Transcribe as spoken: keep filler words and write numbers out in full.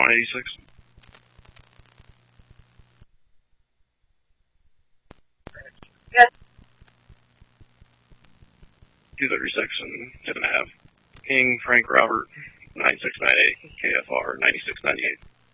one eighty-six. Yes. two thirty-six and ten and a half. King Frank Robert, nine six nine eight, K F R ninety-six ninety-eight.